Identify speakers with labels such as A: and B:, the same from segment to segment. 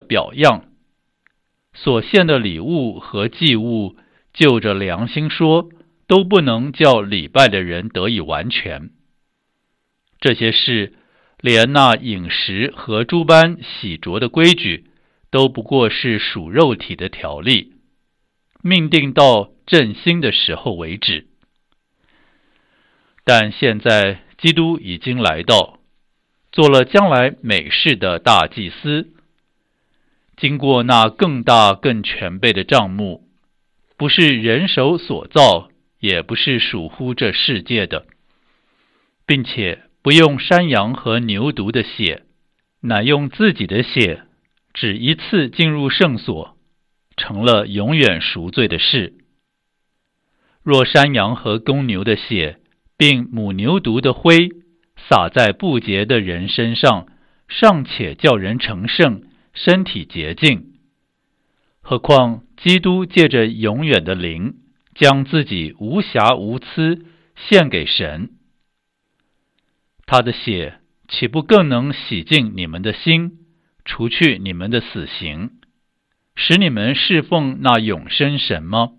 A: 表样。所献的礼物和祭物，就着良心说，都不能叫礼拜的人得以完全。这些事，连那饮食和诸般洗濯的规矩，都不过是属肉体的条例，命定到振兴的时候为止。但现在基督已经来到，做了将来美事的大祭司，经过那更大更全备的帐幕，不是人手所造，也不是属乎这世界的，并且不用山羊和牛犊的血，乃用自己的血，只一次进入圣所，成了永远赎罪的事。若山羊和公牛的血，并母牛犊的灰，洒在不洁的人身上，尚且叫人成圣，身体洁净，何况基督借着永远的灵，将自己无瑕无疵献给神，他的血岂不更能洗净你们的心，除去你们的死刑，使你们侍奉那永生神吗？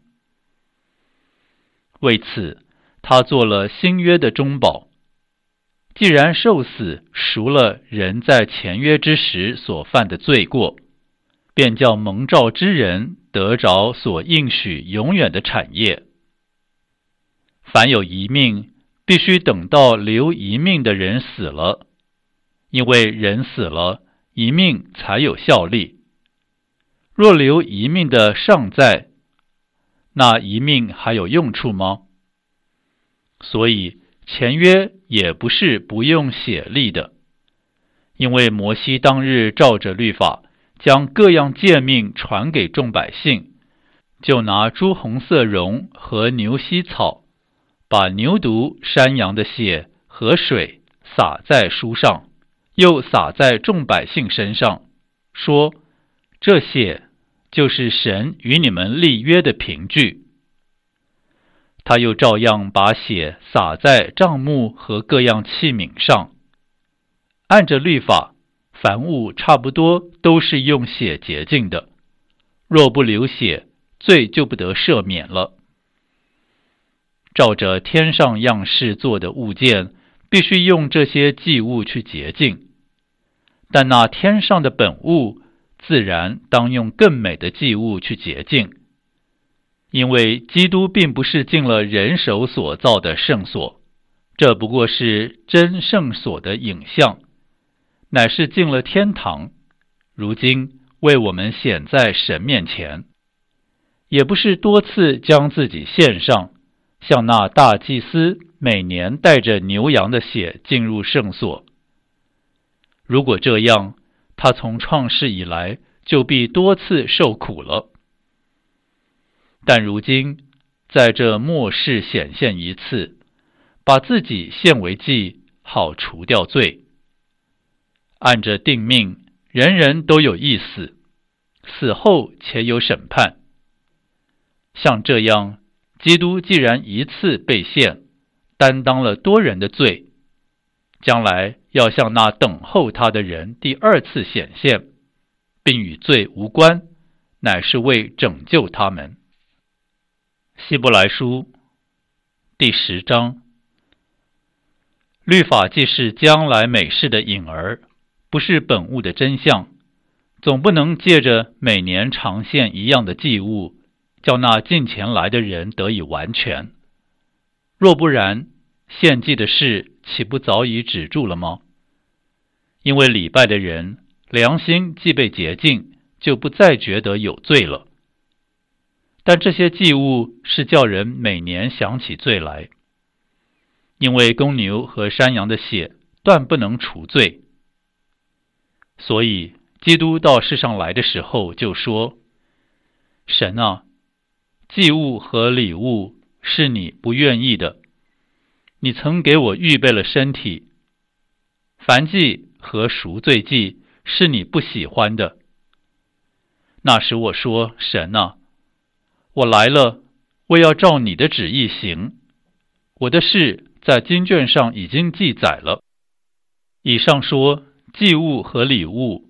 A: 为此，他做了新约的中保，既然受死赎了人在前约之时所犯的罪过，便叫蒙召之人得着所应许永远的产业。凡有一命，必须等到留一命的人死了，因为人死了，一命才有效力。若留一命的尚在，那一命还有用处吗？所以前约也不是不用血立的，因为摩西当日照着律法，将各样诫命传给众百姓，就拿朱红色绒和牛膝草，把牛犊、山羊的血和水洒在书上，又洒在众百姓身上，说：这血就是神与你们立约的凭据。他又照样把血洒在帐幕和各样器皿上。按着律法，凡物差不多都是用血洁净的，若不流血，罪就不得赦免了。照着天上样式做的物件，必须用这些祭物去洁净，但那天上的本物，自然当用更美的祭物去洁净。因为基督并不是进了人手所造的圣所，这不过是真圣所的影像，乃是进了天堂，如今为我们显在神面前，也不是多次将自己献上，像那大祭司每年带着牛羊的血进入圣所。如果这样，他从创世以来就必多次受苦了。但如今在这末世显现一次，把自己献为祭，好除掉罪。按着定命，人人都有一死，死后且有审判。像这样，基督既然一次被献，担当了多人的罪，将来要向那等候他的人第二次显现，并与罪无关，乃是为拯救他们。希伯来书第10章，律法既是将来美事的影儿，不是本物的真相，总不能借着每年常献一样的祭物，叫那近前来的人得以完全。若不然，献祭的事岂不早已止住了吗？因为礼拜的人良心既被洁净，就不再觉得有罪了。但这些祭物是叫人每年想起罪来，因为公牛和山羊的血断不能除罪。所以基督到世上来的时候就说：神啊，祭物和礼物是你不愿意的，你曾给我预备了身体，燔祭和赎罪祭是你不喜欢的。那时我说：神啊，我来了，我要照你的旨意行。我的事在经卷上已经记载了。以上说祭物和礼物，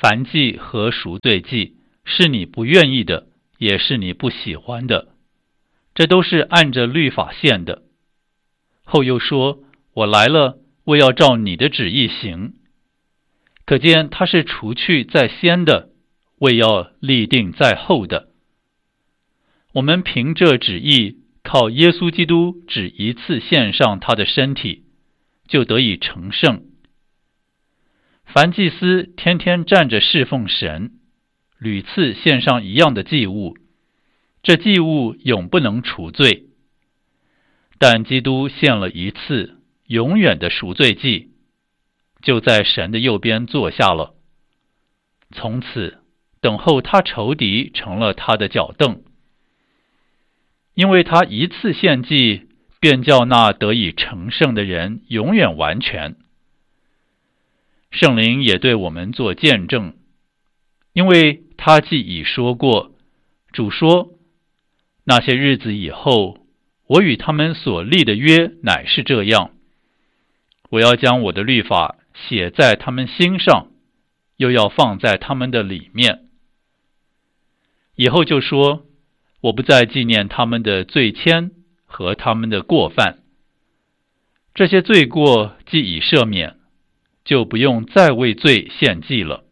A: 燔祭和赎罪祭是你不愿意的，也是你不喜欢的，这都是按着律法献的。后又说，我来了，为要照你的旨意行。可见他是除去在先的，为要立定在后的。我们凭这旨意，靠耶稣基督只一次献上他的身体，就得以成圣。凡祭司天天站着侍奉神，屡次献上一样的祭物，这祭物永不能除罪。但基督献了一次永远的赎罪祭，就在神的右边坐下了，从此等候他仇敌成了他的脚凳。因为他一次献祭，便叫那得以成圣的人永远完全。圣灵也对我们做见证，因为他既已说过，主说，那些日子以后，我与他们所立的约乃是这样，我要将我的律法写在他们心上，又要放在他们的里面。以后就说，我不再纪念他们的罪愆和他们的过犯，这些罪过既已赦免，就不用再为罪献祭了。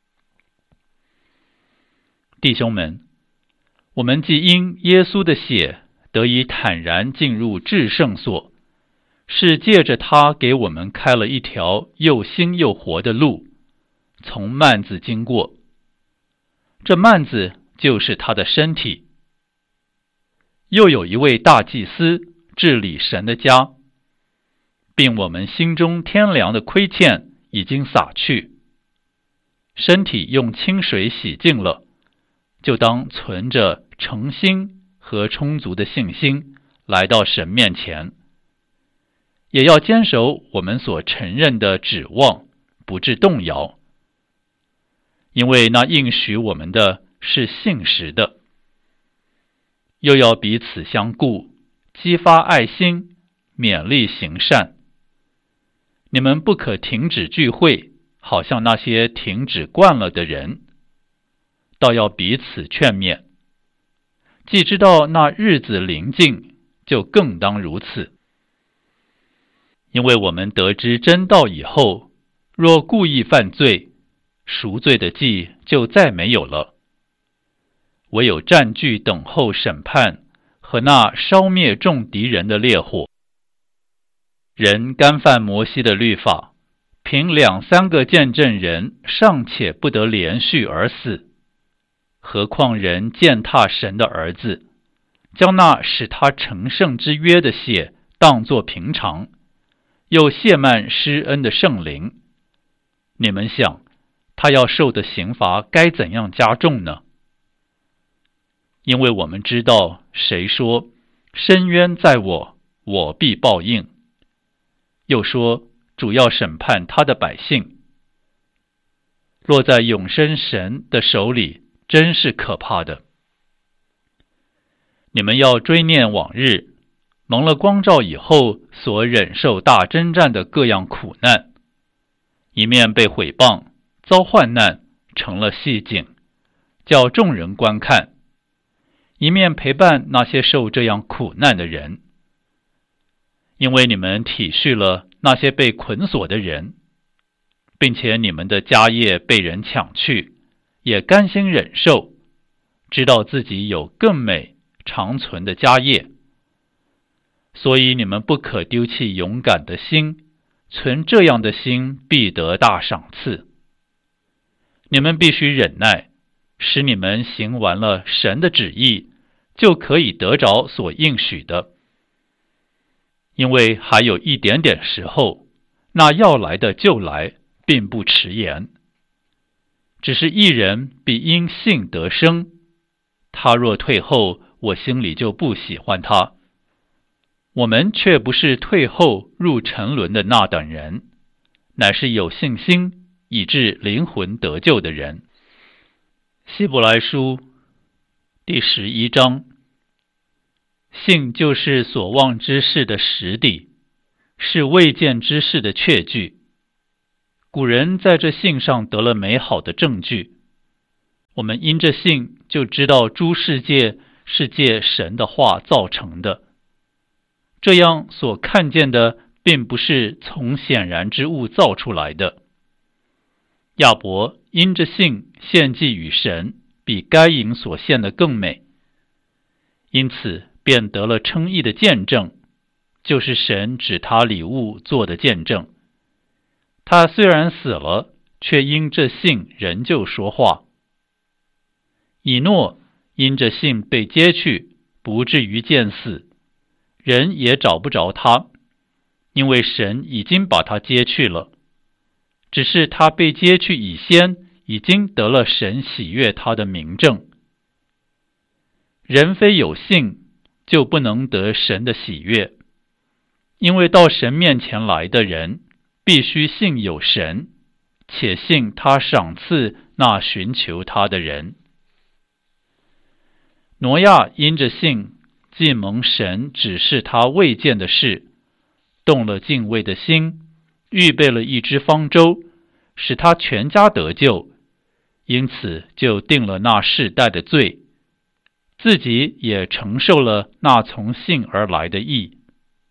A: 弟兄们，我们既因耶稣的血得以坦然进入至圣所，是借着他给我们开了一条又新又活的路，从幔子经过。这幔子就是他的身体。又有一位大祭司治理神的家，并我们心中天良的亏欠已经洒去，身体用清水洗净了，就当存着诚心和充足的信心来到神面前，也要坚守我们所承认的指望，不致动摇，因为那应许我们的是信实的。又要彼此相顾，激发爱心，勉励行善。你们不可停止聚会，好像那些停止惯了的人，倒要彼此劝勉。既知道那日子临近，就更当如此。因为我们得知真道以后，若故意犯罪，赎罪的祭就再没有了，唯有占据等候审判和那烧灭众敌人的烈火。人干犯摩西的律法，凭2、3个见证人尚且不得连续而死，何况人践踏神的儿子，将那使他成圣之约的血当作平常，又亵慢施恩的圣灵，你们想，他要受的刑罚该怎样加重呢？因为我们知道，谁说深渊在我，我必报应，又说主要审判他的百姓。落在永生神的手里，真是可怕的。你们要追念往日，蒙了光照以后所忍受大征战的各样苦难，一面被毁谤，遭患难，成了戏景，叫众人观看，一面陪伴那些受这样苦难的人。因为你们体恤了那些被捆锁的人，并且你们的家业被人抢去，也甘心忍受，知道自己有更美长存的家业。所以你们不可丢弃勇敢的心，存这样的心必得大赏赐。你们必须忍耐，使你们行完了神的旨意，就可以得着所应许的。因为还有一点点时候，那要来的就来，并不迟延。只是一人必因信得生，他若退后，我心里就不喜欢他。我们却不是退后入沉沦的那等人，乃是有信心以致灵魂得救的人。希伯来书第11章。信就是所望之事的实底，是未见之事的确据。 古人在这信上得了美好的证据。我们因这信就知道诸世界是借神的话造成的，这样所看见的并不是从显然之物造出来的。亚伯因着信献祭与神，比该隐所献的更美，因此便得了称义的见证，就是神指他礼物做的见证。他虽然死了，却因这信仍旧说话。以诺因着信被接去，不至于见死，人也找不着他，因为神已经把他接去了。只是他被接去以先，已经得了神喜悦他的明证。人非有信，就不能得神的喜悦，因为到神面前来的人，必须信有神，且信他赏赐那寻求他的人。挪亚因着信，既蒙神指示他未见的事，动了敬畏的心，预备了一只方舟，使他全家得救，因此就定了那世代的罪，自己也承受了那从信而来的义。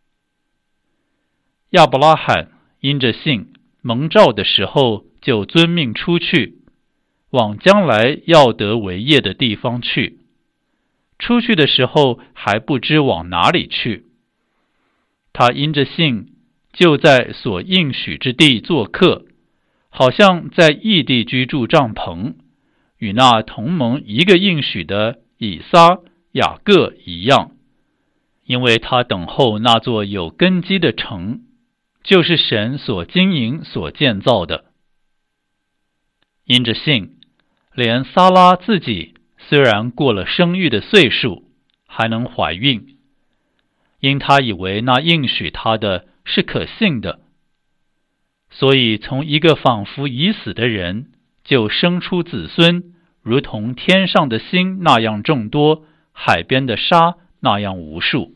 A: 亚伯拉罕因着信，蒙召的时候就遵命出去，往将来要得为业的地方去。出去的时候还不知往哪里去。他因着信，就在所应许之地做客，好像在异地居住帐篷，与那同盟一个应许的以撒、雅各一样，因为他等候那座有根基的城，就是神所经营所建造的。因着信，连撒拉自己虽然过了生育的岁数，还能怀孕，因他以为那应许他的是可信的，所以从一个仿佛已死的人，就生出子孙，如同天上的星那样众多，海边的沙那样无数。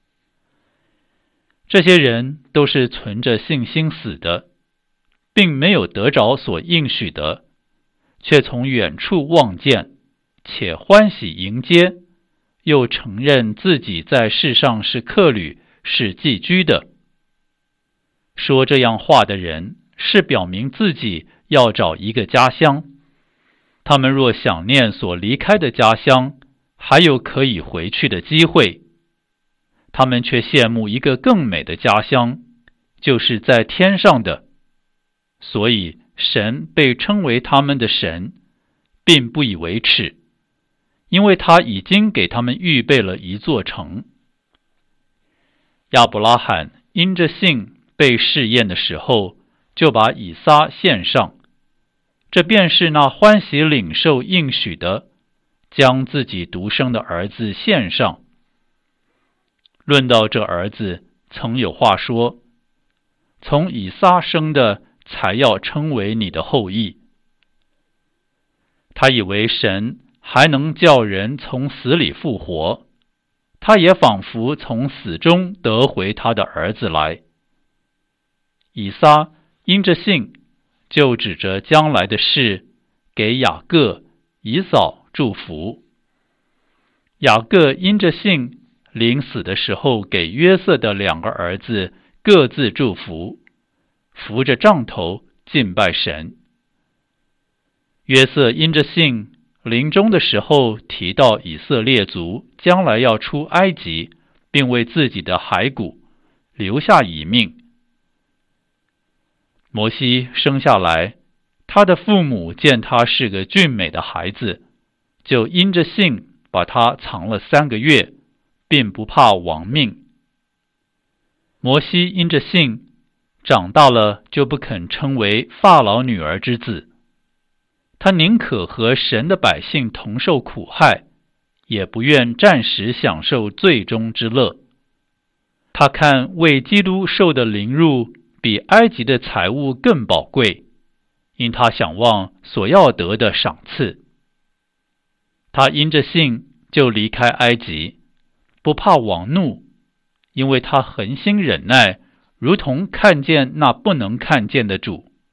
A: 这些人都是存着信心死的，并没有得着所应许的，却从远处望见，且欢喜迎接，又承认自己在世上是客旅，是寄居的。说这样话的人，是表明自己要找一个家乡。他们若想念所离开的家乡，还有可以回去的机会，他们却羡慕一个更美的家乡，就是在天上的。所以神被称为他们的神，并不以为耻，因为他已经给他们预备了一座城。亚伯拉罕因着信被试验的时候，就把以撒献上，这便是那欢喜领受应许的，将自己独生的儿子献上。论到这儿子，曾有话说，从以撒生的才要称为你的后裔。他以为神还能叫人从死里复活，他也仿佛从死中得回他的儿子来。以撒因着信，就指着将来的事，给雅各、以扫祝福。雅各因着信，临死的时候给约瑟的两个儿子各自祝福，扶着杖头敬拜神。约瑟因着信，临终的时候提到以色列族将来要出埃及，并为自己的骸骨留下遗命。摩西生下来，他的父母见他是个俊美的孩子，就因着信把他藏了3个月，并不怕亡命。摩西因着信，长大了就不肯称为法老女儿之子，他宁可和神的百姓同受苦害，也不愿暂时享受罪中之乐。他看为基督受的凌辱，比埃及的财物更宝贵，因他想望所要得的赏赐。他因着信就离开埃及，不怕王怒，因为他恒心忍耐，如同看见那不能看见的主。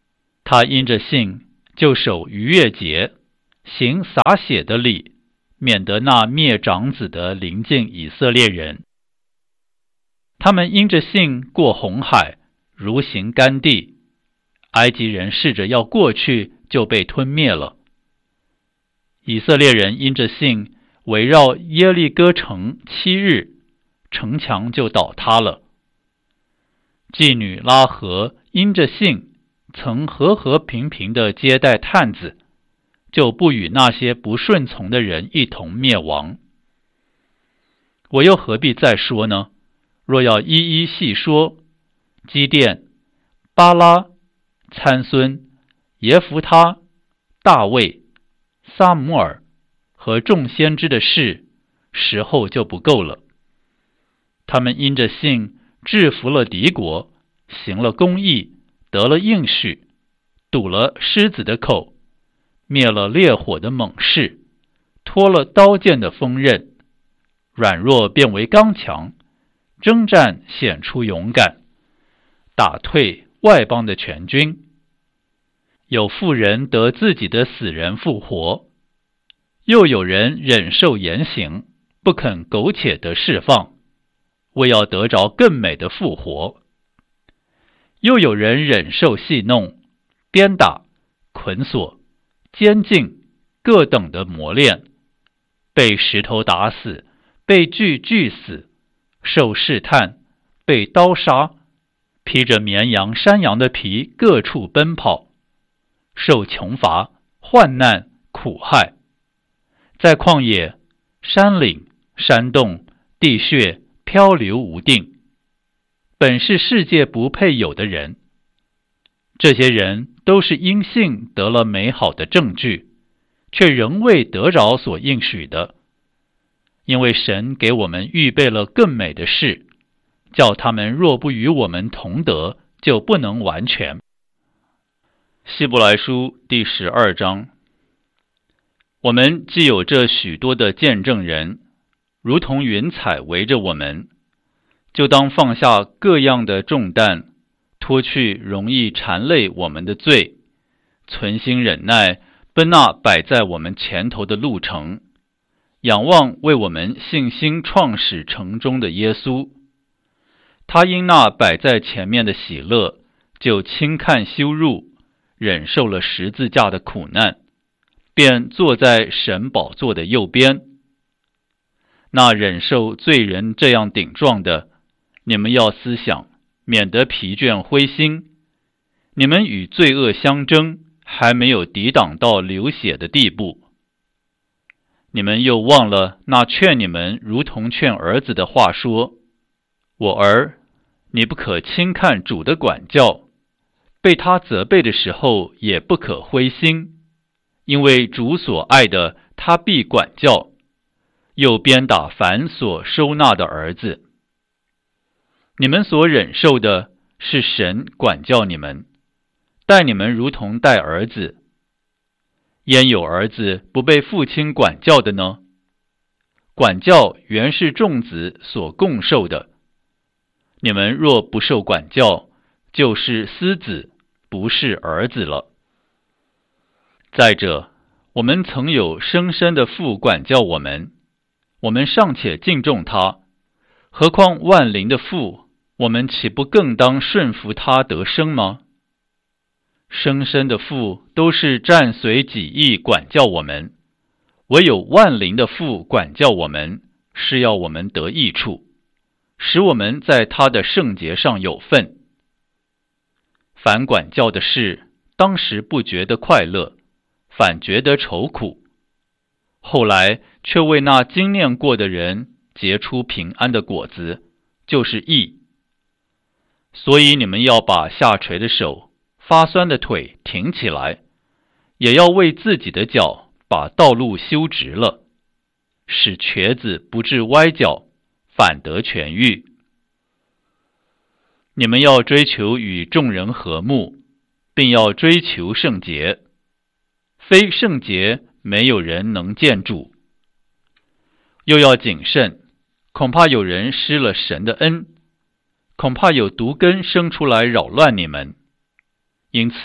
A: 他因着信，就守逾越节，行洒血的礼，免得那灭长子的临近以色列人。他们因着信过红海，如行干地，埃及人试着要过去，就被吞灭了。以色列人因着信围绕耶利哥城7日，城墙就倒塌了。妓女拉合因着信曾和和平平地接待探子，就不与那些不顺从的人一同灭亡。我又何必再说呢？若要一一细说，基甸、巴拉、参孙、耶弗他、大卫、撒母耳和众先知的事，时候就不够了。他们因着信制服了敌国，行了公义，得了应许，堵了狮子的口，灭了烈火的猛士，脱了刀剑的锋刃，软弱变为刚强，征战显出勇敢，打退外邦的全军。有妇人得自己的死人复活，又有人忍受严刑，不肯苟且得释放，为要得着更美的复活。又有人忍受戏弄、鞭打、捆锁、监禁各等的磨练，被石头打死，被锯死，受试探，被刀杀，披着绵羊、山羊的皮各处奔跑，受穷乏、患难、苦害，在旷野、山岭、山洞、地穴漂流无定，本是世界不配有的人。这些人都是因信得了美好的证据，却仍未得着所应许的，因为神给我们预备了更美的事，叫他们若不与我们同得，就不能完全。希伯来书第12章。我们既有这许多的见证人，如同云彩围着我们，就当放下各样的重担，脱去容易缠累我们的罪，存心忍耐，奔那摆在我们前头的路程，仰望为我们信心创始成终的耶稣。他因那摆在前面的喜乐，就轻看羞辱，忍受了十字架的苦难，便坐在神宝座的右边。那忍受罪人这样顶撞的，你们要思想，免得疲倦灰心。你们与罪恶相争，还没有抵挡到流血的地步。你们又忘了那劝你们如同劝儿子的话说：我儿，你不可轻看主的管教，被他责备的时候也不可灰心，因为主所爱的，他必管教，又鞭打凡所收纳的儿子。你们所忍受的，是神管教你们，待你们如同待儿子。焉有儿子不被父亲管教的呢？管教原是众子所共受的。你们若不受管教，就是私子，不是儿子了。再者，我们曾有生身的父管教我们，我们尚且敬重他，何况万灵的父，我们岂不更当顺服他得生吗？生身的父都是暂随己意管教我们，唯有万灵的父管教我们，是要我们得益处，使我们在他的圣洁上有份。凡管教的事，当时不觉得快乐，反觉得愁苦，后来却为那经念过的人结出平安的果子，就是义。所以你们要把下垂的手、发酸的腿挺起来，也要为自己的脚把道路修直了，使瘸子不致歪脚，反得痊愈。你们要追求与众人和睦，并要追求圣洁，非圣洁没有人能见主。又要谨慎，恐怕有人失了神的恩，恐怕有毒根生出来扰乱你们。因此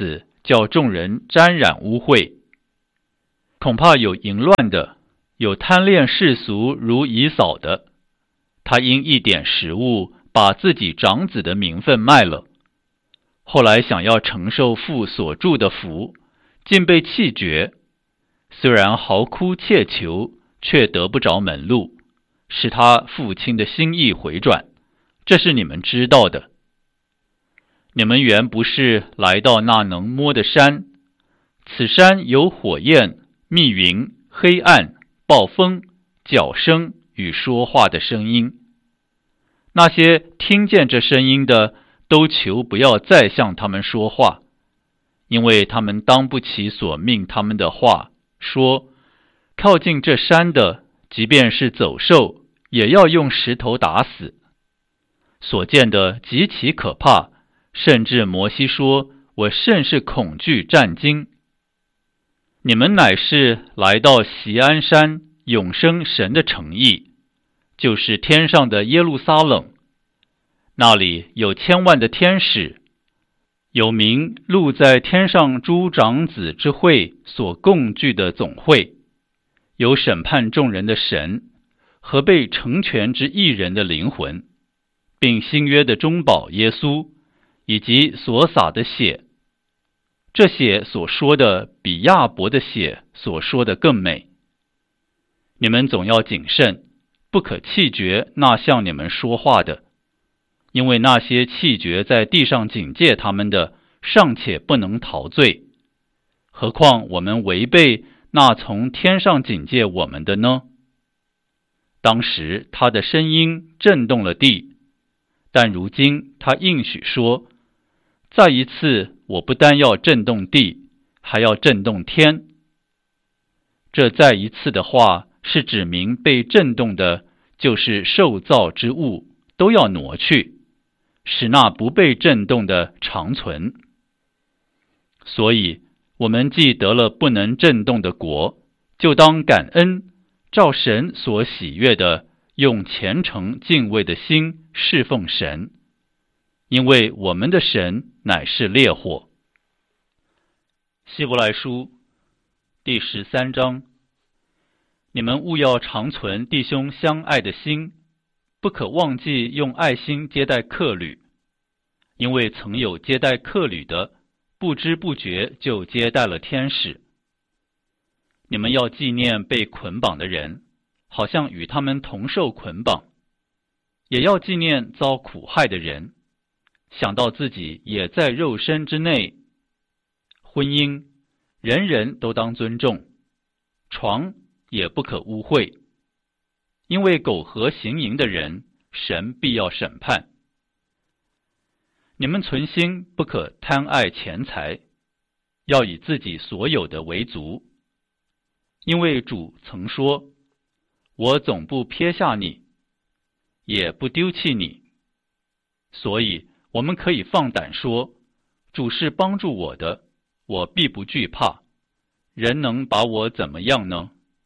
A: 叫众人沾染污秽。恐怕有淫乱的，有贪恋世俗如以扫的，他因一点食物把自己长子的名分卖了，后来想要承受父所祝的福，竟被弃绝。虽然嚎哭切求，却得不着门路，使他父亲的心意回转，这是你们知道的。你们原不是来到那能摸的山，此山有火焰、密云、黑暗、暴风、角声与说话的声音。那些听见这声音的，都求不要再向他们说话，因为他们当不起所命他们的话，说靠近这山的，即便是走兽，也要用石头打死。所见的极其可怕，甚至摩西说，我甚是恐惧战惊。你们乃是来到锡安山永生神的城邑，就是天上的耶路撒冷，那里有千万的天使，有名录在天上诸长子之会所共聚的总会，有审判众人的神和被成全之义人的灵魂，并新约的中保耶稣，以及所洒的血。这血所说的比亚伯的血所说的更美。你们总要谨慎，不可弃绝那向你们说话的，因为那些弃绝在地上警戒他们的，尚且不能逃罪，何况我们违背那从天上警戒我们的呢？当时他的声音震动了地，但如今他应许说，再一次我不单要震动地，还要震动天。这再一次的话是指明被震动的，就是受造之物都要挪去，使那不被震动的长存。所以我们既得了不能震动的国，就当感恩，照神所喜悦的，用虔诚敬畏的心侍奉神，因为我们的神乃是烈火。希伯来书第13章，你们务要常存弟兄相爱的心，不可忘记用爱心接待客旅，因为曾有接待客旅的，不知不觉就接待了天使。你们要纪念被捆绑的人，好像与他们同受捆绑，也要纪念遭苦害的人，想到自己也在肉身之内。婚姻，人人都当尊重，床也不可污秽，因为苟合行淫的人，神必要审判。你们存心不可贪爱钱财，要以自己所有的为足，因为主曾说，我总不撇下你，也不丢弃你。所以我们可以放胆说，主是帮助我的，我必不惧怕，人能把我怎么样呢？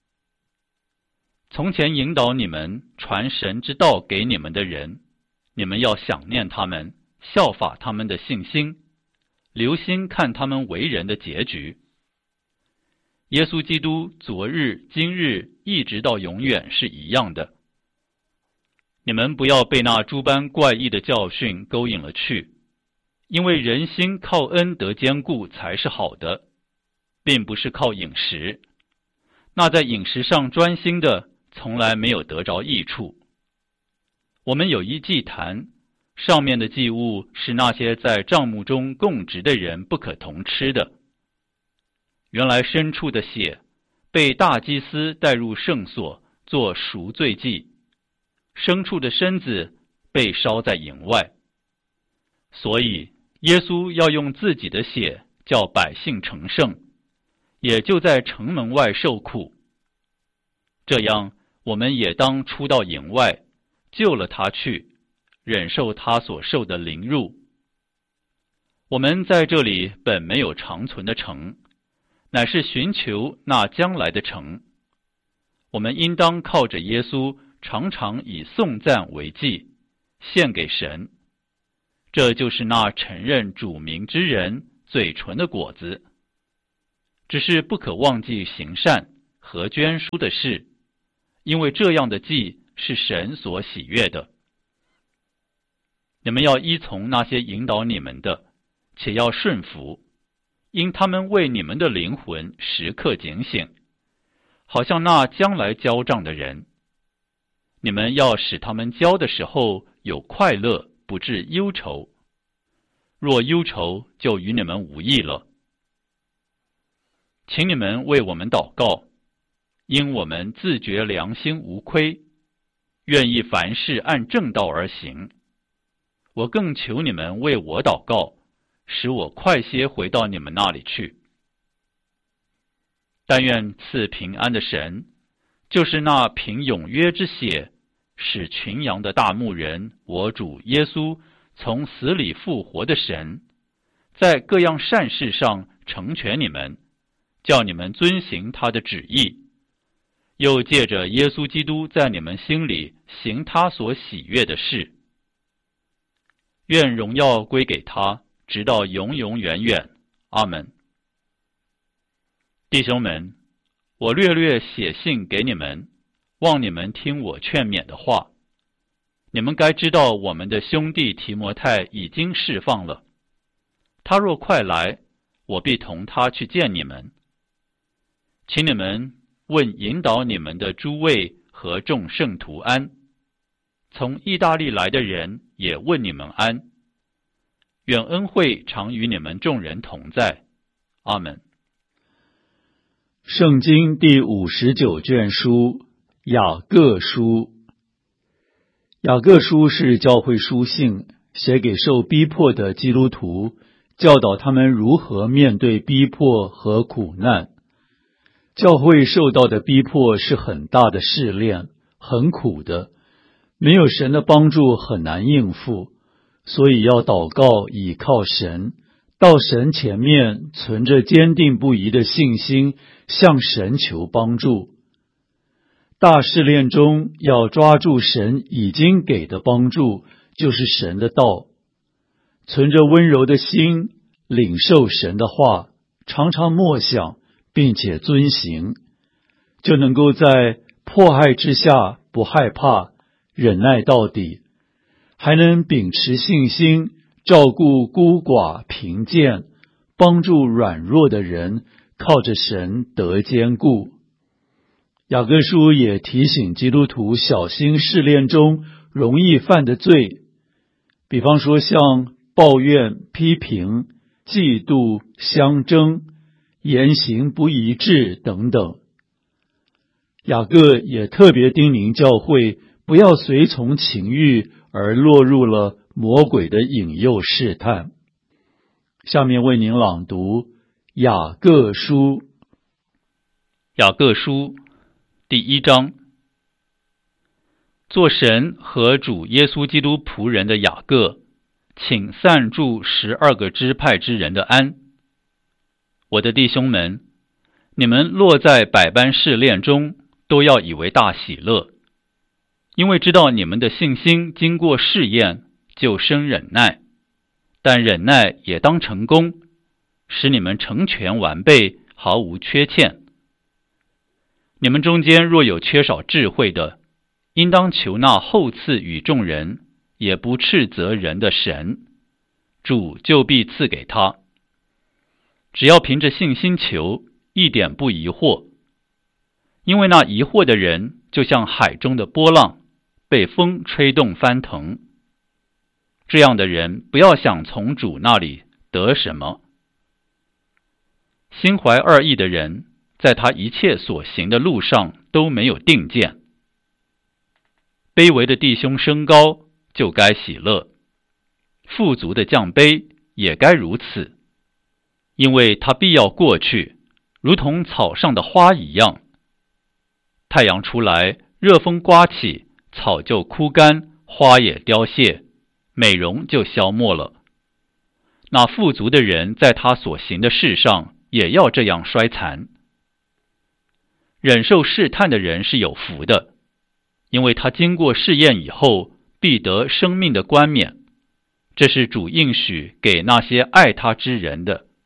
A: 从前引导你们传神之道给你们的人，你们要想念他们，效法他们的信心，留心看他们为人的结局。耶稣基督昨日、今日一直到永远是一样的。你们不要被那诸般怪异的教训勾引了去，因为人心靠恩得坚固才是好的，并不是靠饮食。那在饮食上专心的，从来没有得着益处。我们有一祭坛，上面的祭物是那些在帐幕中供职的人不可同吃的。原来牲畜的血被大祭司带入圣所做赎罪祭，牲畜的身子被烧在营外。所以耶稣要用自己的血叫百姓成圣，也就在城门外受苦。这样我们也当出到营外，救了他去，忍受他所受的凌辱。我们在这里本没有长存的城，乃是寻求那将来的城。我们应当靠着耶稣，常常以颂赞为祭，献给神。这就是那承认主名之人嘴唇的果子。只是不可忘记行善和捐书的事，因为这样的祭是神所喜悦的。你们要依从那些引导你们的，且要顺服，因他们为你们的灵魂时刻警醒，好像那将来交账的人。你们要使他们交的时候有快乐，不致忧愁。若忧愁，就与你们无益了。请你们为我们祷告，因我们自觉良心无亏，愿意凡事按正道而行。我更求你们为我祷告，使我快些回到你们那里去。但愿赐平安的神，就是那凭永约之血使群羊的大牧人，我主耶稣从死里复活的神，在各样善事上成全你们，叫你们遵行他的旨意，又借着耶稣基督在你们心里行他所喜悦的事。愿荣耀归给他，直到永永远远。阿们。弟兄们，我略略写信给你们，望你们听我劝勉的话。你们该知道我们的兄弟提摩太已经释放了，他若快来，我必同他去见你们。请你们问引导你们的诸位和众圣徒安。从意大利来的人也问你们安。愿恩惠常与你们众人同在。阿们。
B: 圣经第59卷书，雅各书。雅各书是教会书信，写给受逼迫的基督徒，教导他们如何面对逼迫和苦难。教会受到的逼迫是很大的试炼，很苦的，没有神的帮助很难应付，所以要祷告，倚靠神，到神前面存着坚定不移的信心，向神求帮助。大试炼中要抓住神已经给的帮助，就是神的道，存着温柔的心，领受神的话，常常默想并且遵行，就能够在迫害之下不害怕，忍耐到底，还能秉持信心，照顾孤寡贫贱，帮助软弱的人，靠着神得坚固。雅各书也提醒基督徒小心试炼中容易犯的罪，比方说像抱怨、批评、嫉妒、相争、言行不一致等等。雅各也特别叮咛教会不要随从情欲而落入了魔鬼的引诱试探。下面为您朗读雅各书。
A: 雅各书第1章。做神和主耶稣基督仆人的雅各，请散住12个支派之人的安。我的弟兄们，你们落在百般试炼中，都要以为大喜乐，因为知道你们的信心经过试验，就生忍耐。但忍耐也当成功，使你们成全完备，毫无缺欠。你们中间若有缺少智慧的，应当求那厚赐与众人，也不斥责人的神，主就必赐给他。只要凭着信心求，一点不疑惑。因为那疑惑的人，就像海中的波浪，被风吹动翻腾。这样的人，不要想从主那里得什么。心怀二意的人，在他一切所行的路上都没有定见。卑微的弟兄升高，就该喜乐；富足的降卑，也该如此。因为他必要过去，如同草上的花一样。太阳出来，热风刮起，草就枯干，花也凋谢，美容就消没了。那富足的人在他所行的事上，也要这样衰残。忍受试探的人是有福的，因为他经过试验以后，必得生命的冠冕。这是主应许给那些爱他之人的。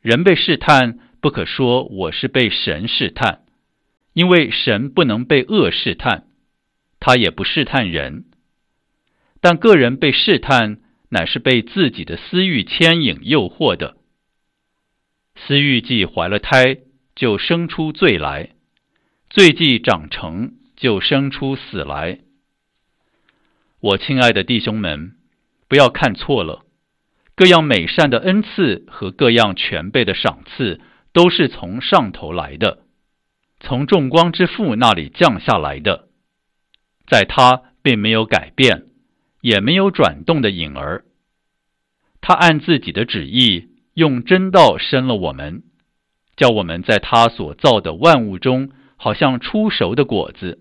A: 人被试探，不可说我是被神试探，因为神不能被恶试探，他也不试探人。但个人被试探，乃是被自己的私欲牵引诱惑的。私欲既怀了胎，就生出罪来；罪既长成，就生出死来。我亲爱的弟兄们，不要看错了，各样美善的恩赐和各样全备的赏赐，都是从上头来的，从众光之父那里降下来的。在他并没有改变，也没有转动的影儿。他按自己的旨意，用真道生了我们，叫我们在他所造的万物中，好像初熟的果子。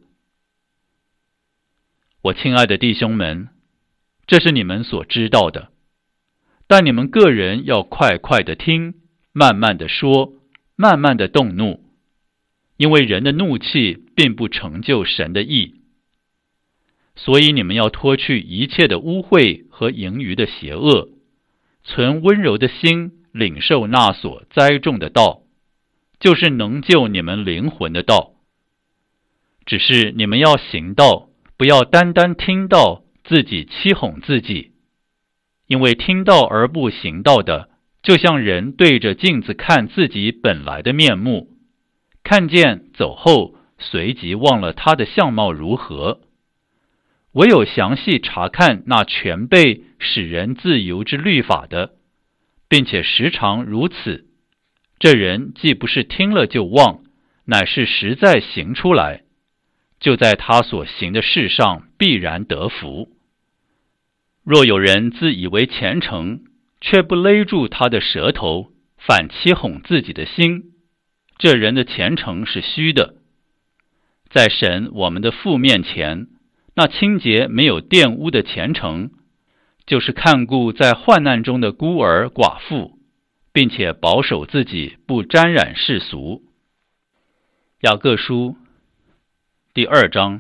A: 我亲爱的弟兄们，这是你们所知道的，但你们个人要快快的听，慢慢的说，慢慢的动怒，因为人的怒气并不成就神的义。所以你们要脱去一切的污秽和盈余的邪恶，存温柔的心，领受那所栽种的道，就是能救你们灵魂的道。只是你们要行道，不要单单听道，自己欺哄自己。因为听道而不行道的，就像人对着镜子看自己本来的面目，看见走后，随即忘了他的相貌如何。唯有详细查看那全备使人自由之律法的，并且时常如此，这人既不是听了就忘，乃是实在行出来，就在他所行的事上必然得福。若有人自以为虔诚，却不勒住他的舌头，反欺哄自己的心，这人的虔诚是虚的。在神我们的父面前，那清洁没有玷污的虔诚，就是看顾在患难中的孤儿寡妇，并且保守自己不沾染世俗。雅各书第2章。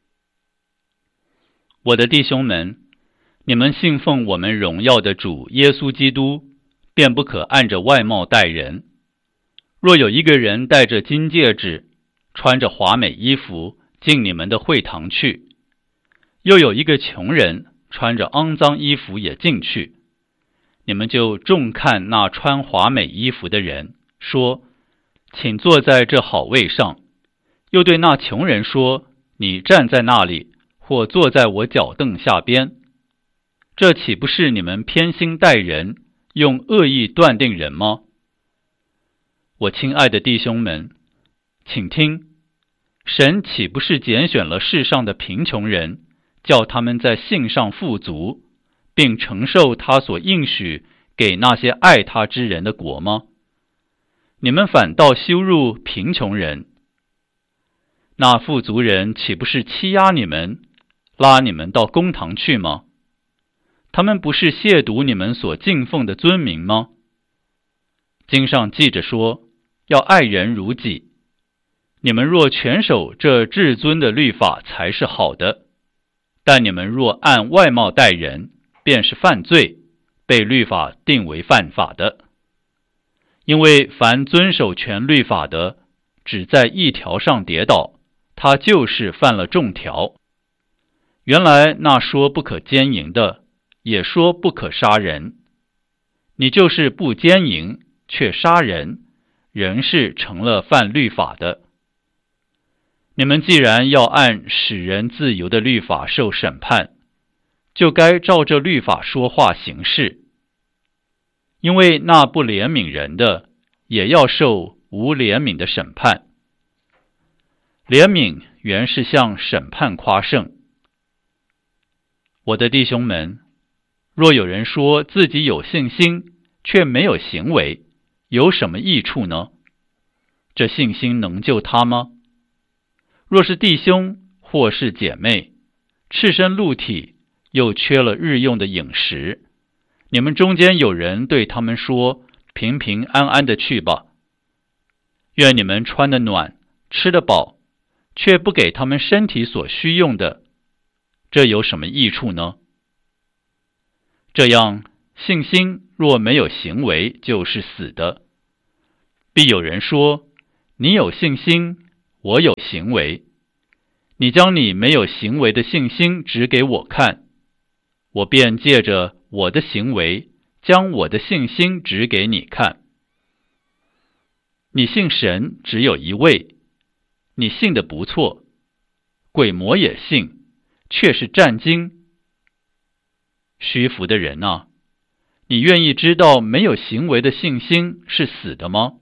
A: 我的弟兄们，你们信奉我们荣耀的主耶稣基督，便不可按着外貌待人。若有一个人戴着金戒指，穿着华美衣服进你们的会堂去，又有一个穷人穿着肮脏衣服也进去，你们就重看那穿华美衣服的人，说：请坐在这好位上。又对那穷人说：你站在那里，或坐在我脚凳下边。这岂不是你们偏心待人，用恶意断定人吗？我亲爱的弟兄们，请听，神岂不是拣选了世上的贫穷人，叫他们在信上富足，并承受他所应许给那些爱他之人的国吗？你们反倒羞辱贫穷人。那富足人岂不是欺压你们，拉你们到公堂去吗？他们不是亵渎你们所敬奉的尊名吗？经上记着说，要爱人如己。你们若全守这至尊的律法，才是好的。但你们若按外貌待人，便是犯罪，被律法定为犯法的。因为凡遵守全律法的，只在一条上跌倒，他就是犯了众条。原来那说不可奸淫的，也说不可杀人。你就是不奸淫，却杀人，仍是成了犯律法的。你们既然要按使人自由的律法受审判，就该照着律法说话行事。因为那不怜悯人的，也要受无怜悯的审判。怜悯原是向审判夸胜。我的弟兄们，若有人说自己有信心，却没有行为，有什么益处呢？这信心能救他吗？若是弟兄或是姐妹，赤身露体，又缺了日用的饮食，你们中间有人对他们说：平平安安的去吧。愿你们穿得暖，吃得饱，却不给他们身体所需用的，这有什么益处呢？这样，信心若没有行为，就是死的。 必有人说，你有信心，我有行为。你将你没有行为的信心指给我看，我便借着我的行为，将我的信心指给你看。你信神只有一位，你信得不错，鬼魔也信，却是战惊。虚浮的人啊，你愿意知道没有行为的信心是死的吗？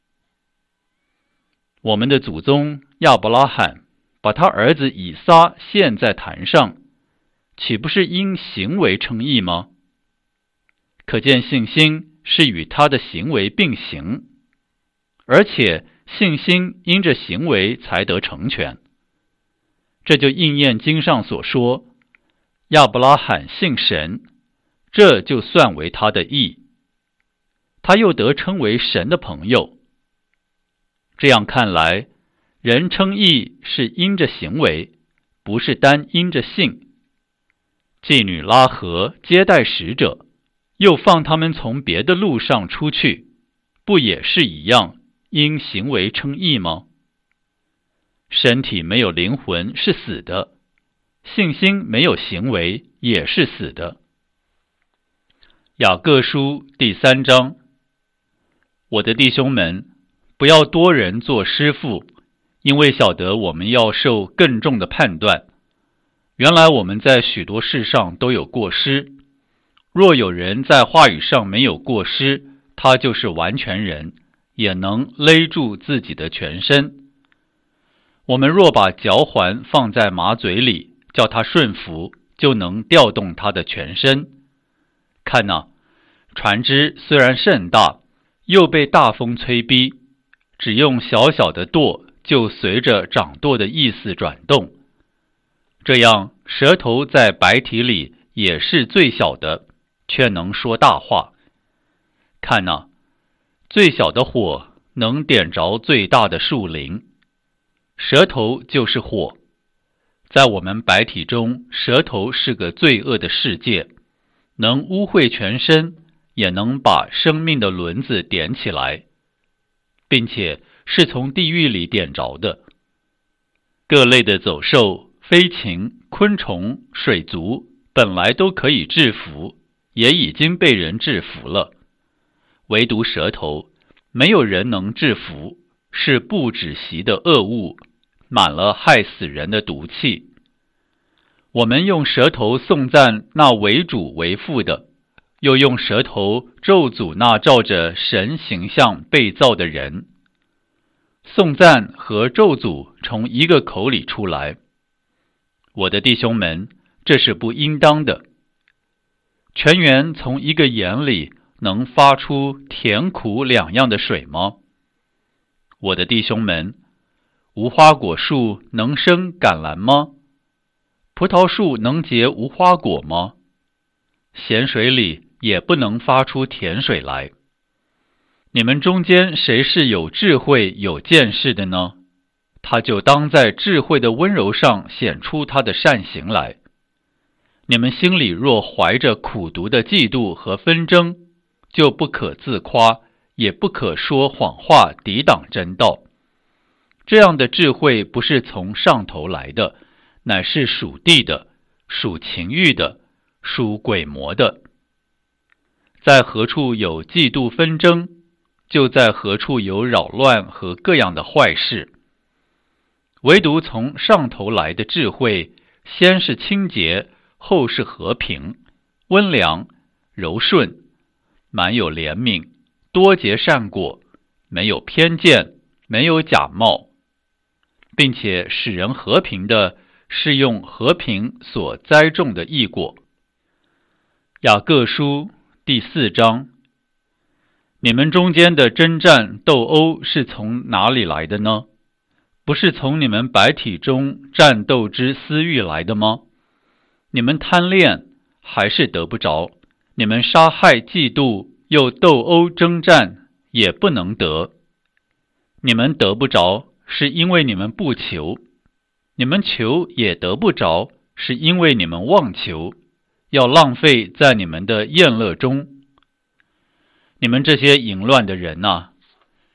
A: 我们的祖宗亚伯拉罕把他儿子以撒献在坛上，岂不是因行为称义吗？可见信心是与他的行为并行，而且信心因着行为才得成全。这就应验经上所说，亚伯拉罕信神，这就算为他的义，他又得称为神的朋友。这样看来，人称义是因着行为，不是单因着信。妓女拉合接待使者，又放他们从别的路上出去，不也是一样，因行为称义吗？身体没有灵魂是死的，信心没有行为也是死的。雅各书第3章，我的弟兄们，不要多人做师傅，因为晓得我们要受更重的判断。原来我们在许多事上都有过失，若有人在话语上没有过失，他就是完全人，也能勒住自己的全身。我们若把嚼环放在马嘴里，叫它顺服，就能调动它的全身。看哪，船只虽然甚大，又被大风催逼，只用小小的舵，就随着掌舵的意思转动。这样，舌头在白体里也是最小的，却能说大话。看哪，最小的火能点着最大的树林。舌头就是火，在我们白体中，舌头是个罪恶的世界，能污秽全身，也能把生命的轮子点起来，并且是从地狱里点着的。各类的走兽、飞禽、昆虫、水族本来都可以制服，也已经被人制服了，唯独舌头，没有人能制服，是不止息的恶物，满了害死人的毒气。我们用舌头颂赞那为主为父的，又用舌头咒诅那照着神形象被造的人。颂赞和咒诅从一个口里出来，我的弟兄们，这是不应当的。泉源从一个眼里能发出甜苦两样的水吗？我的弟兄们，无花果树能生橄榄吗？葡萄树能结无花果吗？咸水里也不能发出甜水来。你们中间谁是有智慧有见识的呢？他就当在智慧的温柔上显出他的善行来。你们心里若怀着苦毒的嫉妒和纷争，就不可自夸，也不可说谎话抵挡真道。这样的智慧不是从上头来的，乃是属地的，属情欲的，属鬼魔的。在何处有嫉妒纷争，就在何处有扰乱和各样的坏事。唯独从上头来的智慧，先是清洁，后是和平，温良，柔顺，满有怜悯，多结善果，没有偏见，没有假冒，并且使人和平的是用和平所栽种的义果。雅各书第4章，你们中间的征战斗殴是从哪里来的呢？不是从你们白体中战斗之私欲来的吗？你们贪恋还是得不着，你们杀害嫉妒又斗殴征战也不能得。你们得不着，是因为你们不求，你们求也得不着，是因为你们妄求，要浪费在你们的宴乐中。你们这些淫乱的人啊，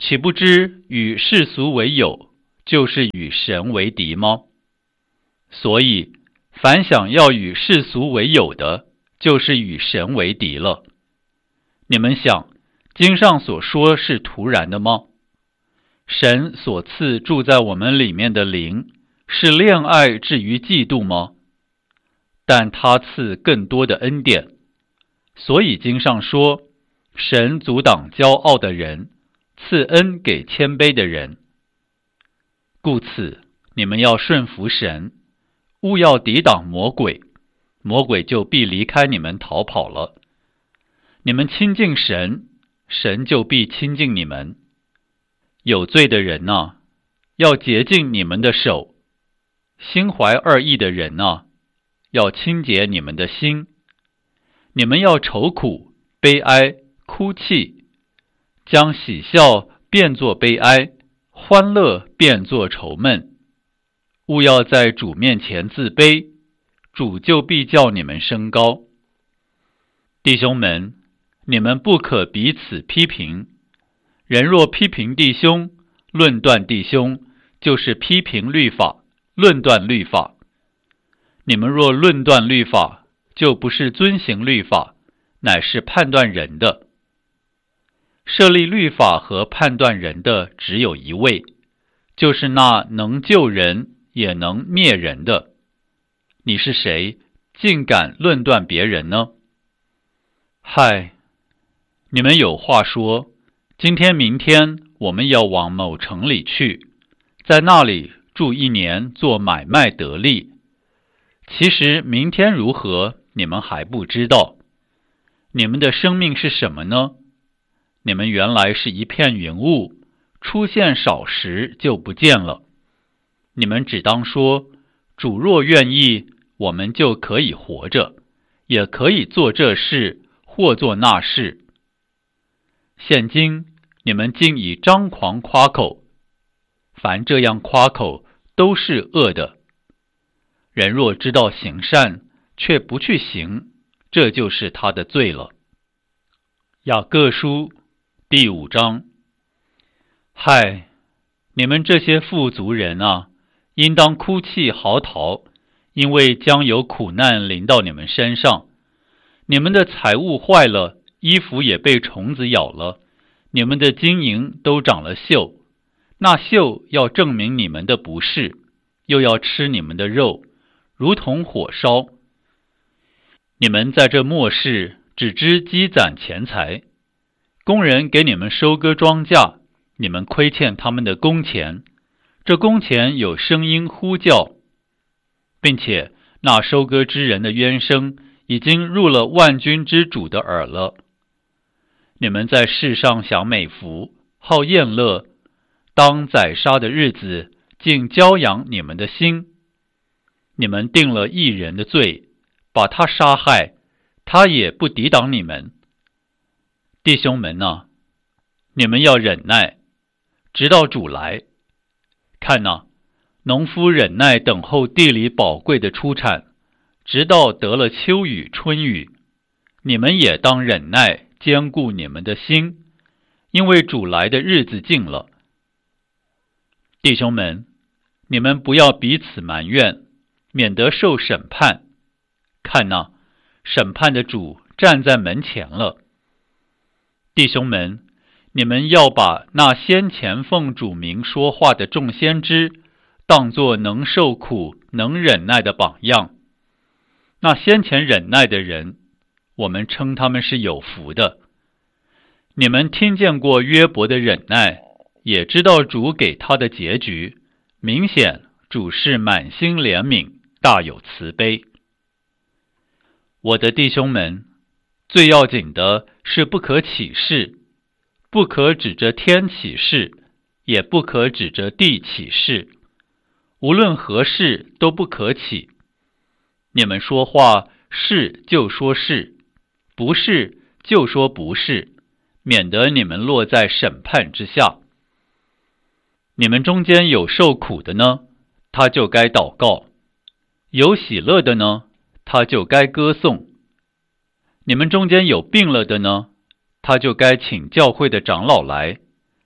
A: 岂不知与世俗为友，就是与神为敌吗？所以，凡想要与世俗为友的，就是与神为敌了。你们想，经上所说是突然的吗？神所赐住在我们里面的灵，是恋爱至于嫉妒吗？但他赐更多的恩典。所以经上说，神阻挡骄傲的人，赐恩给谦卑的人。故此，你们要顺服神，勿要抵挡魔鬼，魔鬼就必离开你们逃跑了。你们亲近神，神就必亲近你们。有罪的人啊，要洁净你们的手；心怀二意的人啊，要清洁你们的心。你们要愁苦、悲哀、哭泣，将喜笑变作悲哀，欢乐变作愁闷。勿要在主面前自卑，主就必叫你们升高。弟兄们，你们不可彼此批评。人若批评弟兄，论断弟兄，就是批评律法，论断律法。你们若论断律法，就不是遵行律法，乃是判断人的。设立律法和判断人的只有一位，就是那能救人也能灭人的。你是谁，竟敢论断别人呢？嗨，你们有话说，今天明天我们要往某城里去，在那里住1年，做买卖得利。其实明天如何，你们还不知道。你们的生命是什么呢？你们原来是一片云雾，出现少时就不见了。你们只当说，主若愿意，我们就可以活着，也可以做这事或做那事。现今你们竟以张狂夸口，凡这样夸口都是恶的。人若知道行善，却不去行，这就是他的罪了。雅各书第5章。嗨，你们这些富足人啊，应当哭泣嚎啕，因为将有苦难临到你们身上。你们的财物坏了，衣服也被虫子咬了，你们的金银都长了锈，那锈要证明你们的不是，又要吃你们的肉，如同火烧。你们在这末世只知积攒钱财，工人给你们收割庄稼，你们亏欠他们的工钱，这工钱有声音呼叫，并且那收割之人的冤声已经入了万军之主的耳了。你们在世上享美福，好宴乐，当宰杀的日子，竟骄养你们的心。你们定了义人的罪，把他杀害，他也不抵挡你们。弟兄们啊，你们要忍耐，直到主来。看哪，农夫忍耐等候地里宝贵的出产，直到得了秋雨春雨。你们也当忍耐，坚固你们的心，因为主来的日子近了。弟兄们，你们不要彼此埋怨，免得受审判。看哪，审判的主站在门前了。弟兄们，你们要把那先前奉主名说话的众先知，当作能受苦、能忍耐的榜样。那先前忍耐的人，我们称他们是有福的。你们听见过约伯的忍耐，也知道主给他的结局，明显主是满心怜悯，大有慈悲。我的弟兄们，最要紧的是不可起誓，不可指着天起誓，也不可指着地起誓，无论何事都不可起。你们说话是就说是，不是就说不是，免得你们落在审判之下。你们中间有受苦的呢，他就该祷告；有喜乐的呢，他就该歌颂。你们中间有病了的呢，他就该请教会的长老来，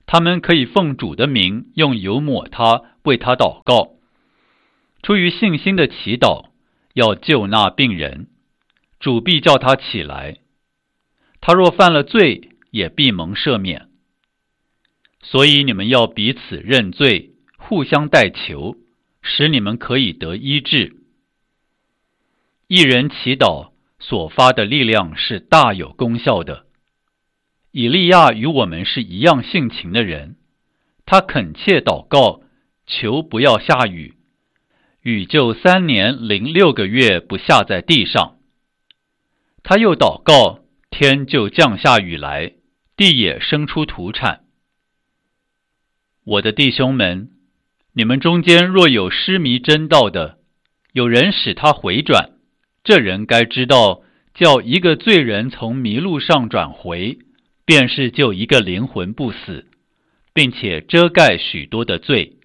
A: 他们可以奉主的名用油抹他，为他祷告。出于信心的祈祷，要救那病人，主必叫他起来。他若犯了罪，也必蒙赦免。所以你们要彼此认罪，互相代求，使你们可以得医治。一人祈祷所发的力量是大有功效的。以利亚与我们是一样性情的人，他恳切祷告，求不要下雨，雨就3年06个月不下在地上。他又祷告，天就降下雨来，地也生出土产。我的弟兄们，你们中间若有失迷真道的，有人使他回转，这人该知道，叫一个罪人从迷路上转回，便是救一个灵魂不死，并且遮盖许多的罪。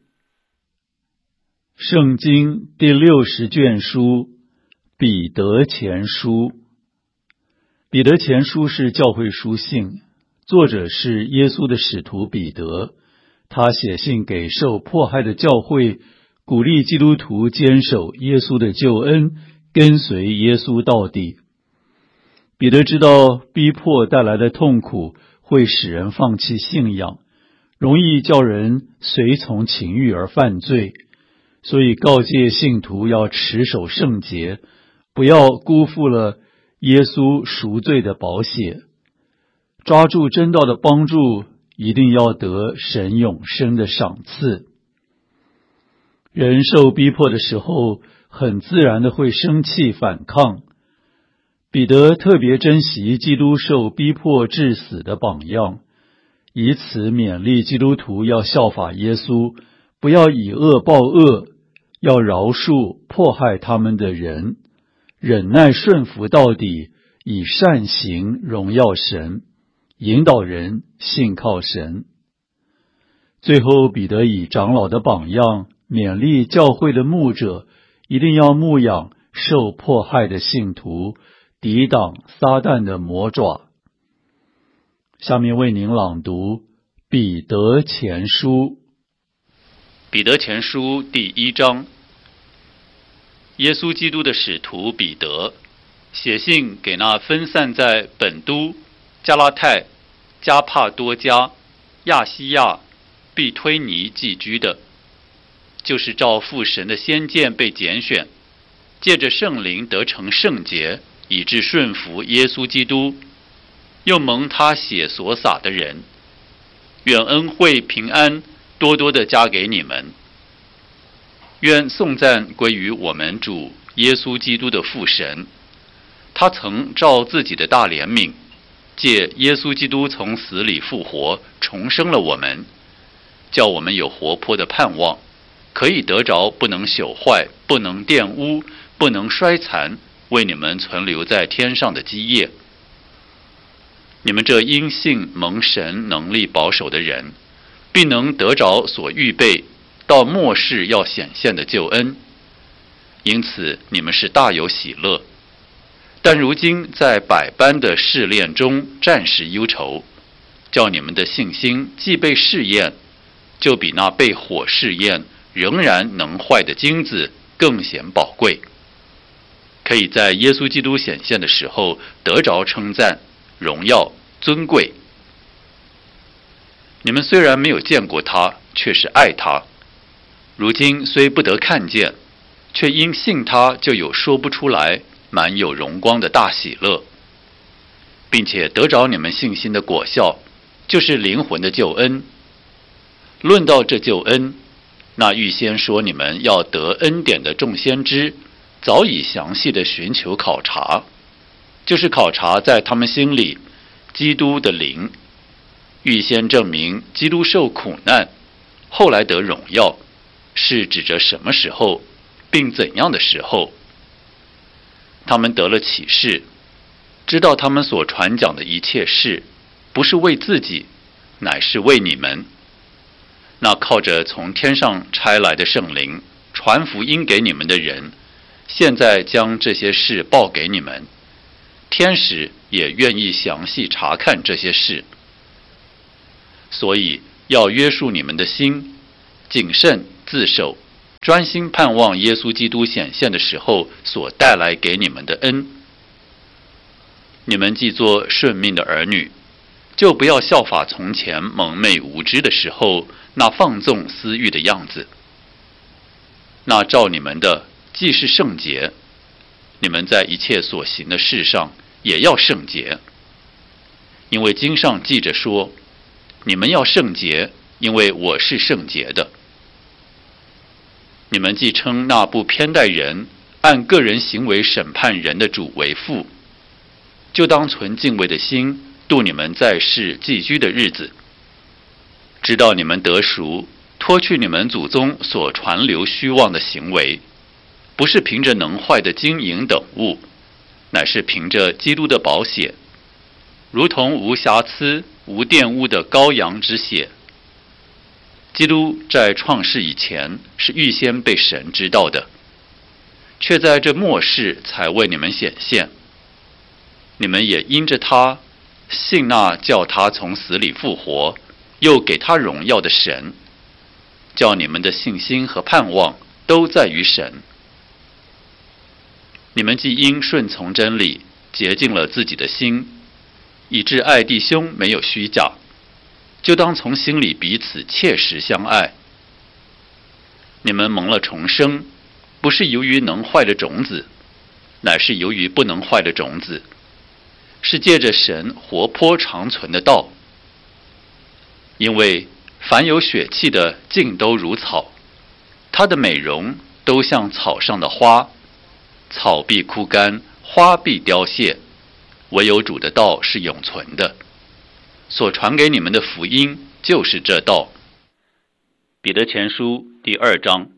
B: 圣经第60卷书，彼得前书。彼得前书是教会书信，作者是耶稣的使徒彼得。他写信给受迫害的教会，鼓励基督徒坚守耶稣的救恩，跟随耶稣到底。彼得知道逼迫带来的痛苦会使人放弃信仰，容易叫人随从情欲而犯罪，所以告诫信徒要持守圣洁，不要辜负了耶稣赎罪的宝血。抓住真道的帮助，一定要得神永生的赏赐。人受逼迫的时候，很自然的会生气反抗。彼得特别珍惜基督受逼迫致死的榜样，以此勉励基督徒要效法耶稣，不要以恶报恶，要饶恕迫害他们的人，忍耐顺服到底，以善行荣耀神，引导人信靠神。最后，彼得以长老的榜样勉励教会的牧者，一定要牧养受迫害的信徒，抵挡撒旦的魔爪。下面为您朗读彼得前书。
A: 彼得前书第1章。耶稣基督的使徒彼得写信给那分散在本都、加拉太、加帕多家、亚细亚、庇推尼寄居的，就是照父神的先见被拣选，借着圣灵得成圣洁，以致顺服耶稣基督，又蒙他血所洒的人。愿恩惠平安多多的加给你们。愿颂赞归于我们主耶稣基督的父神，他曾照自己的大怜悯，借耶稣基督从死里复活，重生了我们，叫我们有活泼的盼望，可以得着不能朽坏、不能玷污、不能衰残，为你们存留在天上的基业。你们这因信蒙神能力保守的人，必能得着所预备到末世要显现的救恩，因此你们是大有喜乐。但如今在百般的试炼中暂时忧愁，叫你们的信心既被试验，就比那被火试验仍然能坏的金子更显宝贵，可以在耶稣基督显现的时候得着称赞、荣耀、尊贵。你们虽然没有见过他，却是爱他；如今虽不得看见，却因信他就有说不出来满有荣光的大喜乐，并且得着你们信心的果效，就是灵魂的救恩。论到这救恩，那预先说你们要得恩典的众先知，早已详细的寻求考察，就是考察在他们心里基督的灵，预先证明基督受苦难，后来得荣耀，是指着什么时候，并怎样的时候。他们得了启示，知道他们所传讲的一切事，不是为自己，乃是为你们。那靠着从天上差来的圣灵传福音给你们的人，现在将这些事报给你们，天使也愿意详细查看这些事。所以要约束你们的心，谨慎自守，专心盼望耶稣基督显现的时候所带来给你们的恩。你们既做顺命的儿女，就不要效法从前蒙昧无知的时候那放纵私欲的样子。那照你们的既是圣洁，你们在一切所行的事上也要圣洁。因为经上记着说，你们要圣洁，因为我是圣洁的。你们既称那不偏待人，按个人行为审判人的主为父，就当存敬畏的心度你们在世寄居的日子，直到你们得赎，脱去你们祖宗所传流虚妄的行为，不是凭着能坏的金银等物，乃是凭着基督的宝血，如同无瑕疵无玷污的羔羊之血。基督在创世以前是预先被神知道的，却在这末世才为你们显现。你们也因着他信那叫他从死里复活，又给他荣耀的神，叫你们的信心和盼望都在于神。你们既因顺从真理洁净了自己的心，以致爱弟兄没有虚假，就当从心里彼此切实相爱。你们蒙了重生，不是由于能坏的种子，乃是由于不能坏的种子，是借着神活泼长存的道。因为凡有血气的尽都如草，它的美容都像草上的花，草必枯干，花必凋谢，唯有主的道是永存的。所传给你们的福音就是这道。彼得前书第2章。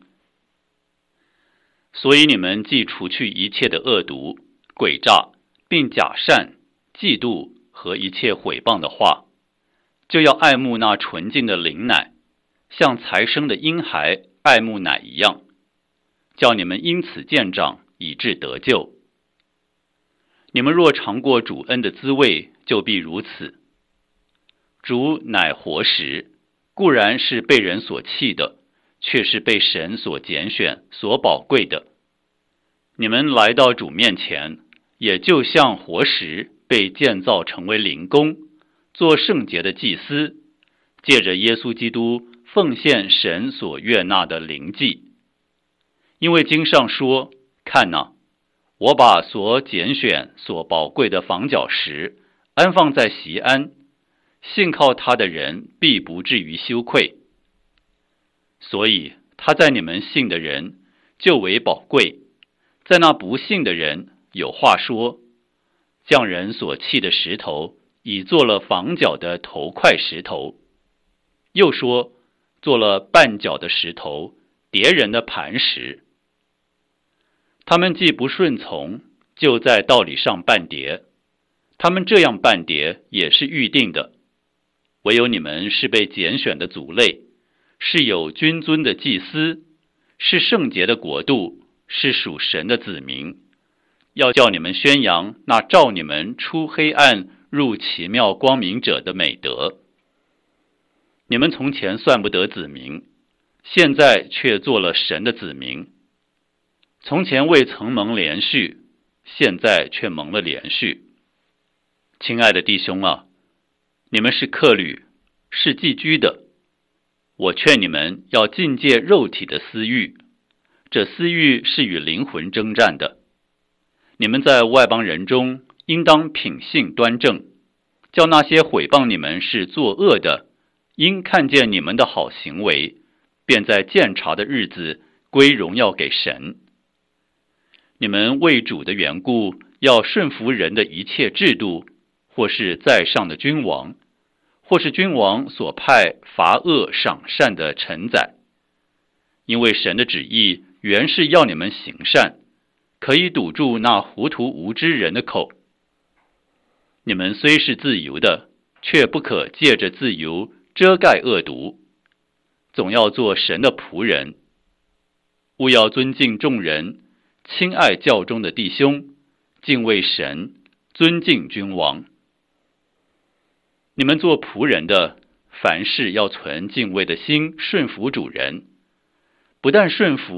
A: 所以你们既除去一切的恶毒、诡诈，并假善、嫉妒和一切毁谤的话，就要爱慕那纯净的灵奶，像才生的婴孩爱慕奶一样，叫你们因此渐长，以致得救。你们若尝过主恩的滋味，就必如此。主乃活石，固然是被人所弃的，却是被神所拣选、所宝贵的。你们来到主面前，也就像活石被建造成为灵宫，做圣洁的祭司，借着耶稣基督奉献神所悦纳的灵祭。因为经上说，看哪，我把所拣选、所宝贵的房角石安放在锡安，信靠他的人必不至于羞愧。所以他在你们信的人就为宝贵，在那不信的人有话说，匠人所弃的石头已做了房角的头块石头，又说做了绊脚的石头，跌人的磐石。他们既不顺从，就在道理上绊跌，他们这样绊跌也是预定的。唯有你们是被拣选的族类，是有君尊的祭司，是圣洁的国度，是属神的子民，要叫你们宣扬那召你们出黑暗入奇妙光明者的美德。你们从前算不得子民，现在却做了神的子民。从前未曾蒙连续，现在却蒙了连续。亲爱的弟兄啊，你们是客旅，是寄居的。我劝你们要禁戒肉体的私欲，这私欲是与灵魂征战的。你们在外邦人中应当品性端正，叫那些毁谤你们是作恶的，因看见你们的好行为，便在鉴察的日子归荣耀给神。你们为主的缘故，要顺服人的一切制度，或是在上的君王，或是君王所派罚恶赏善的臣宰。因为神的旨意原是要你们行善，可以堵住那糊涂无知人的口。你们虽是自由的，却不可借着自由遮盖恶毒，总要做神的仆人。务要尊敬众人，亲爱教中的弟兄，敬畏神，尊敬君王。你们做仆人的， 凡事要存敬畏的心，顺服主人，不但顺服